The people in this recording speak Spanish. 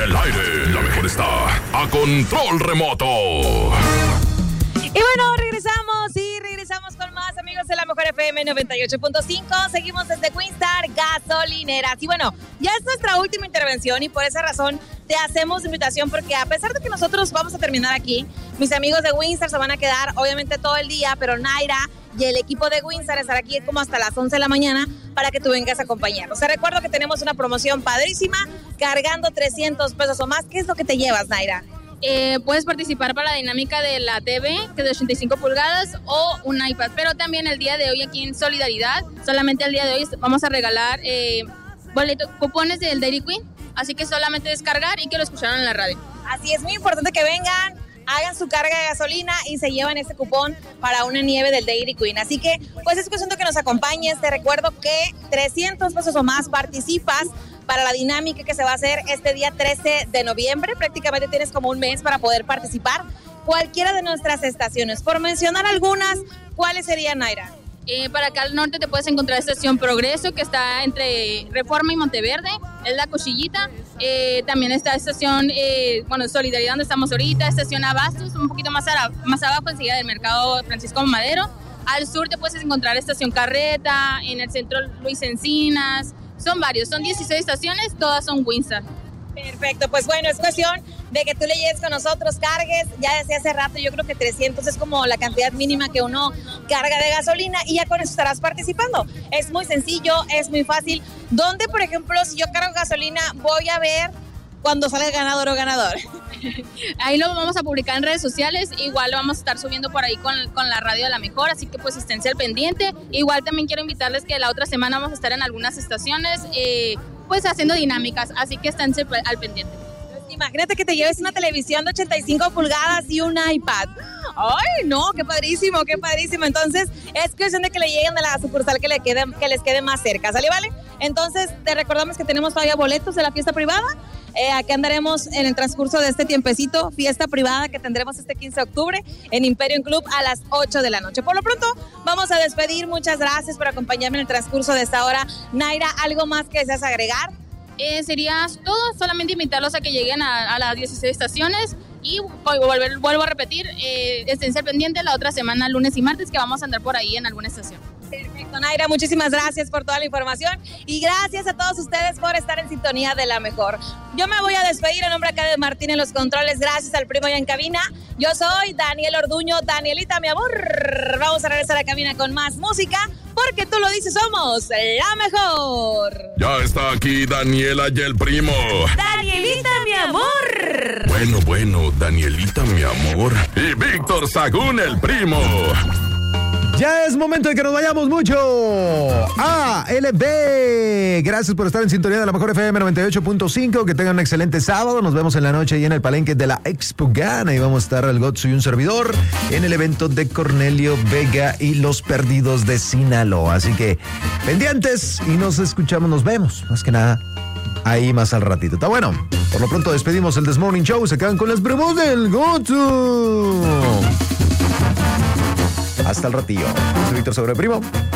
el aire. La mejor está a control remoto. Y bueno, regresamos con más, amigos de la Mejor FM 98.5. Seguimos desde Winstar Gasolineras. Y bueno, ya es nuestra última intervención y por esa razón te hacemos invitación, porque a pesar de que nosotros vamos a terminar aquí, mis amigos de Winstar se van a quedar obviamente todo el día, pero Naira y el equipo de Winstar estará aquí como hasta las 11 de la mañana para que tú vengas a acompañarnos. Te recuerdo que tenemos una promoción padrísima, cargando 300 pesos o más. ¿Qué es lo que te llevas, Naira? Puedes participar para la dinámica de la TV, que es de 85 pulgadas, o un iPad. Pero también el día de hoy aquí en Solidaridad, solamente el día de hoy vamos a regalar cupones del Dairy Queen. Así que solamente descargar y que lo escucharon en la radio. Así es, muy importante que vengan, hagan su carga de gasolina y se llevan este cupón para una nieve del Dairy Queen. Así que, pues es cuestión de que nos acompañes. Te recuerdo que 300 pesos o más participas para la dinámica que se va a hacer este día 13 de noviembre. Prácticamente tienes como un mes para poder participar. Cualquiera de nuestras estaciones. Por mencionar algunas, ¿cuáles serían, Naira? Para acá al norte te puedes encontrar Estación Progreso, que está entre Reforma y Monteverde, es la Cochillita. También está Estación Solidaridad, donde estamos ahorita, Estación Abastos, un poquito más abajo, enseguida del Mercado Francisco Madero. Al sur te puedes encontrar Estación Carreta, en el centro Luis Encinas. Son varios, son 16 estaciones, todas son Winstar. Perfecto, pues bueno, es cuestión de que tú le llegues con nosotros, cargues. Ya desde hace rato yo creo que 300 es como la cantidad mínima que uno carga de gasolina y ya con eso estarás participando. Es muy sencillo, es muy fácil. ¿Dónde, por ejemplo, si yo cargo gasolina, voy a ver cuando salga ganador o ganador? Ahí lo vamos a publicar en redes sociales, igual lo vamos a estar subiendo por ahí con la radio de la mejor, así que pues esténse al pendiente. Igual también quiero invitarles que la otra semana vamos a estar en algunas estaciones pues haciendo dinámicas, así que esténse al pendiente. Imagínate que te lleves una televisión de 85 pulgadas y un iPad. ¡Ay, no! ¡Qué padrísimo, qué padrísimo! Entonces, es cuestión de que le lleguen a la sucursal que les quede más cerca, ¿sale, vale? Entonces, te recordamos que tenemos todavía boletos de la fiesta privada. Aquí andaremos en el transcurso de este tiempecito, fiesta privada que tendremos este 15 de octubre en Imperium Club a las 8 de la noche. Por lo pronto, vamos a despedir. Muchas gracias por acompañarme en el transcurso de esta hora. Naira, ¿algo más que deseas agregar? Sería todo, solamente invitarlos a que lleguen a las 16 estaciones y vuelvo a repetir, esténse al pendiente la otra semana, lunes y martes, que vamos a andar por ahí en alguna estación. Perfecto, Naira, muchísimas gracias por toda la información y gracias a todos ustedes por estar en sintonía de la mejor. Yo me voy a despedir en nombre acá de Martín en los controles, gracias al primo ya en cabina. Yo soy Daniel Orduño, Danielita, mi amor. Vamos a regresar a cabina con más música, porque tú lo dices, somos la mejor. Ya está aquí Daniela y el primo. Danielita, mi amor. Bueno, Danielita, mi amor. Y Víctor Sagún, el primo. Ya es momento de que nos vayamos mucho. ALB. Gracias por estar en sintonía de la Mejor FM 98.5. Que tengan un excelente sábado. Nos vemos en la noche ahí en el palenque de la Expo Gana. Y vamos a estar el Gotzo y un servidor en el evento de Cornelio Vega y los Perdidos de Sinaloa. Así que pendientes y nos escuchamos, nos vemos. Más que nada ahí más al ratito. Está bueno. Por lo pronto despedimos el This Morning Show. Se quedan con las promos del Gotzo. Hasta el ratillo. Soy Víctor Sobre Primo.